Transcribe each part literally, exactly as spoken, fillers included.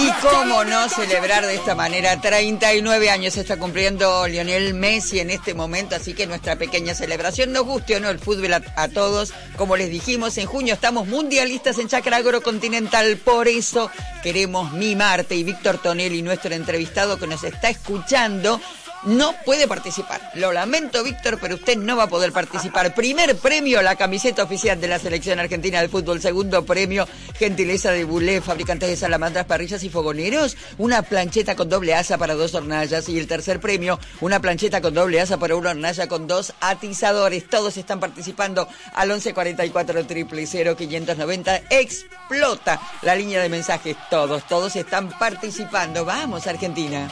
Y cómo no celebrar de esta manera. treinta y nueve años está cumpliendo Lionel Messi en este momento, así que nuestra pequeña celebración, nos guste o no el fútbol a, a todos. Como les dijimos, en junio estamos mundialistas en Chacra Agrocontinental, por eso queremos mimarte. Y Víctor Tonelli, nuestro entrevistado que nos está escuchando, no puede participar. Lo lamento, Víctor, pero usted no va a poder participar. Primer premio, la camiseta oficial de la Selección Argentina de Fútbol. Segundo premio, gentileza de Bulé, fabricantes de salamandras, parrillas y fogoneros. Una plancheta con doble asa para dos hornallas. Y el tercer premio, una plancheta con doble asa para una hornalla con dos atizadores. Todos están participando al once cuarenta y cuatro, cero cero cero, quinientos noventa. Explota la línea de mensajes. Todos, todos están participando. Vamos, Argentina.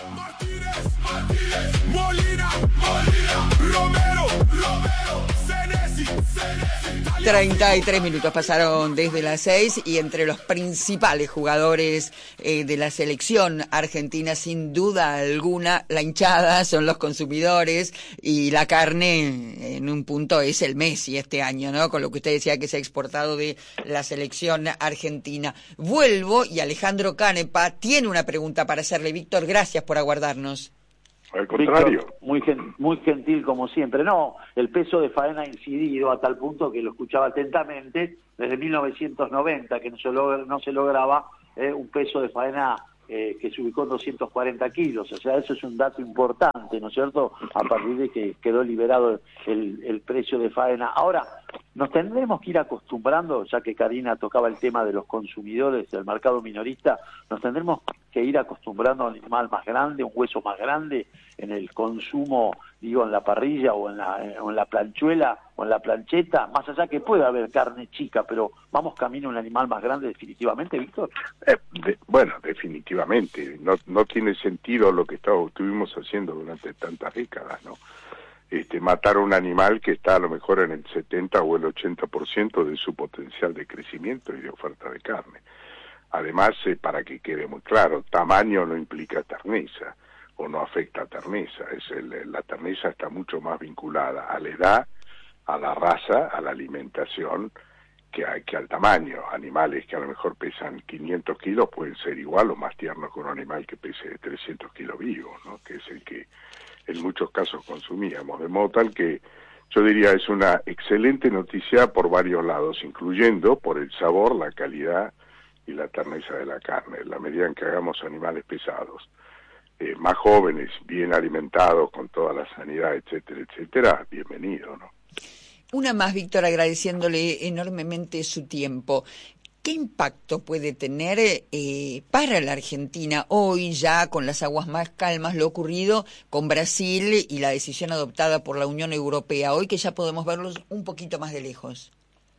Molina, Molina, Romero, Romero, Senesi, Senesi. treinta y tres minutos pasaron desde las seis y entre los principales jugadores eh, de la selección argentina, sin duda alguna, la hinchada, son los consumidores y la carne en un punto es el Messi este año, ¿no? Con lo que usted decía que se ha exportado de la selección argentina. Vuelvo y Alejandro Canepa tiene una pregunta para hacerle. Víctor, gracias por aguardarnos. Al contrario. Víctor, muy, gen, muy gentil como siempre. No, el peso de faena ha incidido a tal punto que lo escuchaba atentamente desde mil novecientos noventa, que no se, logra, no se lograba eh, un peso de faena eh, que se ubicó en doscientos cuarenta kilos. O sea, eso es un dato importante, ¿no es cierto? A partir de que quedó liberado el, el precio de faena. Ahora, nos tendremos que ir acostumbrando, ya que Karina tocaba el tema de los consumidores del mercado minorista, nos tendremos que ir acostumbrando a un animal más grande, un hueso más grande en el consumo, digo, en la parrilla o en la, o en la planchuela o en la plancheta, más allá que pueda haber carne chica, pero vamos camino a un animal más grande definitivamente, Víctor. Eh, de, bueno, definitivamente, no, no tiene sentido lo que estuvimos haciendo durante tantas décadas, ¿no? Este, matar a un animal que está a lo mejor en el setenta o el ochenta por ciento de su potencial de crecimiento y de oferta de carne. Además, eh, para que quede muy claro, tamaño no implica terneza o no afecta a terneza. Es el, la terneza está mucho más vinculada a la edad, a la raza, a la alimentación, que, a, que al tamaño. Animales que a lo mejor pesan quinientos kilos pueden ser igual o más tiernos que un animal que pese trescientos kilos vivo, ¿no? Que es el que en muchos casos consumíamos, de modo tal que yo diría es una excelente noticia por varios lados, incluyendo por el sabor, la calidad y la terneza de la carne. En la medida en que hagamos animales pesados, eh, más jóvenes, bien alimentados, con toda la sanidad, etcétera, etcétera, bienvenido, ¿no? Una más, Víctor, agradeciéndole enormemente su tiempo. ¿Qué impacto puede tener eh, para la Argentina hoy, ya con las aguas más calmas, lo ocurrido con Brasil y la decisión adoptada por la Unión Europea, hoy que ya podemos verlos un poquito más de lejos?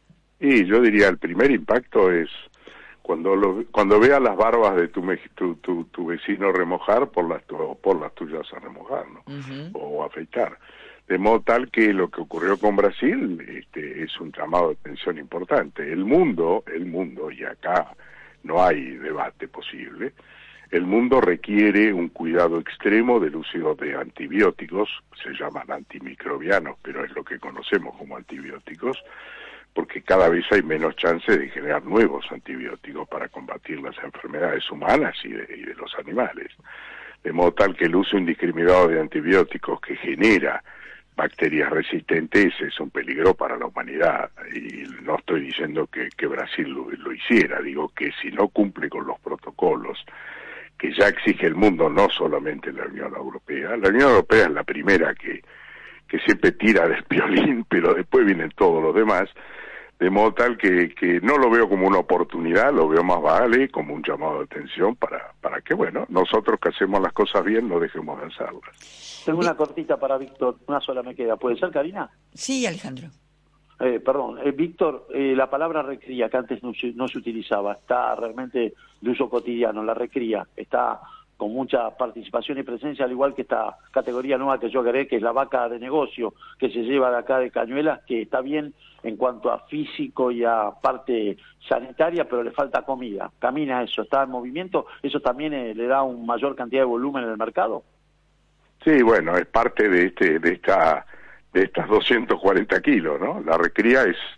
Y yo diría, el primer impacto es cuando lo, cuando veas las barbas de tu, tu, tu, tu vecino remojar, por las, tu, por las tuyas a remojar, ¿no? Uh-huh. O afeitar. De modo tal que lo que ocurrió con Brasil este, es un llamado de atención importante. El mundo, el mundo, y acá no hay debate posible, el mundo requiere un cuidado extremo del uso de antibióticos, se llaman antimicrobianos, pero es lo que conocemos como antibióticos, porque cada vez hay menos chance de generar nuevos antibióticos para combatir las enfermedades humanas y de, y de los animales. De modo tal que el uso indiscriminado de antibióticos que genera bacterias resistentes es un peligro para la humanidad, y no estoy diciendo que, que Brasil lo, lo hiciera, digo que si no cumple con los protocolos que ya exige el mundo, no solamente la Unión Europea, la Unión Europea es la primera que, que siempre tira del violín, pero después vienen todos los demás, de modo tal que, que no lo veo como una oportunidad, lo veo más vale como un llamado de atención para, para que, bueno, nosotros que hacemos las cosas bien no dejemos de hacerlas. Tengo una cortita para Víctor, una sola me queda. ¿Puede ser, Karina? Sí, Alejandro. Eh, perdón, eh, Víctor, eh, la palabra recría, que antes no, no se utilizaba, está realmente de uso cotidiano, la recría, está con mucha participación y presencia, al igual que esta categoría nueva que yo agregué, que es la vaca de negocio, que se lleva de acá de Cañuelas, que está bien en cuanto a físico y a parte sanitaria, pero le falta comida. Camina eso, está en movimiento, eso también eh, le da una mayor cantidad de volumen en el mercado. Sí, bueno, es parte de este de esta de estas doscientos cuarenta kilos, ¿no? La recría es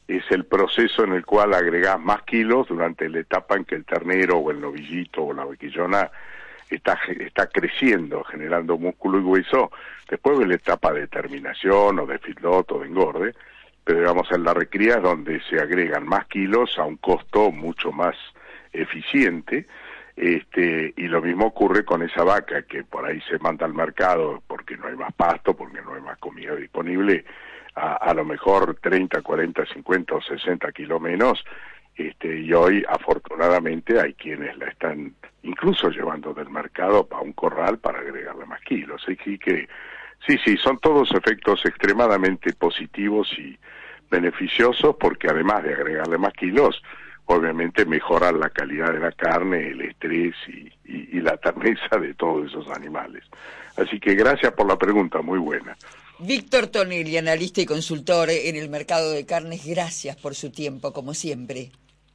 es el proceso en el cual agregás más kilos durante la etapa en que el ternero o el novillito o la vaquillona está, está creciendo, generando músculo y hueso. Después de la etapa de terminación o de feedlot o de engorde, pero digamos en la recría es donde se agregan más kilos a un costo mucho más eficiente. Este, y lo mismo ocurre con esa vaca que por ahí se manda al mercado porque no hay más pasto, porque no hay más comida disponible, a, a lo mejor treinta, cuarenta, cincuenta o sesenta kilos menos, este, y hoy afortunadamente hay quienes la están incluso llevando del mercado a un corral para agregarle más kilos. Así que sí, sí, son todos efectos extremadamente positivos y beneficiosos porque además de agregarle más kilos, obviamente mejoran la calidad de la carne, el estrés y, y, y la terneza de todos esos animales. Así que gracias por la pregunta, muy buena. Víctor Tonelli, analista y consultor en el mercado de carnes, gracias por su tiempo, como siempre.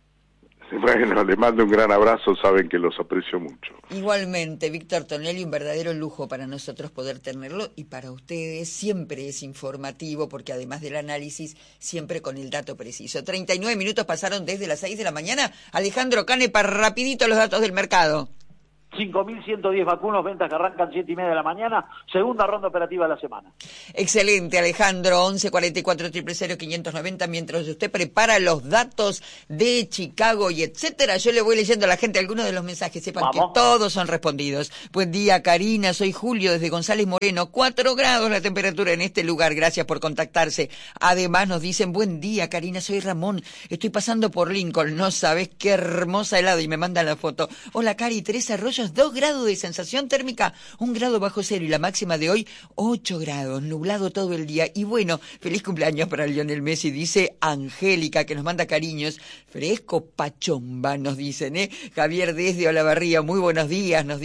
Bueno, le mando un gran abrazo, saben que los aprecio mucho. Igualmente, Víctor Tonelli, un verdadero lujo para nosotros poder tenerlo y para ustedes siempre es informativo porque además del análisis, siempre con el dato preciso. treinta y nueve minutos pasaron desde las seis de la mañana. Alejandro Canepa, rapidito los datos del mercado. cinco mil ciento diez vacunos, ventas que arrancan siete y media de la mañana, segunda ronda operativa de la semana. Excelente, Alejandro, once cuarenta y cuatro, cero cero, quinientos noventa, mientras usted prepara los datos de Chicago y etcétera, yo le voy leyendo a la gente algunos de los mensajes, sepan Vamos. que todos son respondidos. Buen día, Karina, soy Julio desde González Moreno, cuatro grados la temperatura en este lugar, gracias por contactarse. Además nos dicen, buen día, Karina, soy Ramón, estoy pasando por Lincoln, no sabes qué hermosa helado, y me mandan la foto. Hola, Cari, Teresa Arroyo, dos grados de sensación térmica, un grado bajo cero y la máxima de hoy, ocho grados, nublado todo el día. Y bueno, feliz cumpleaños para Lionel Messi, dice Angélica, que nos manda cariños. Fresco pachomba, nos dicen, ¿eh? Javier desde Olavarría, muy buenos días, nos dice.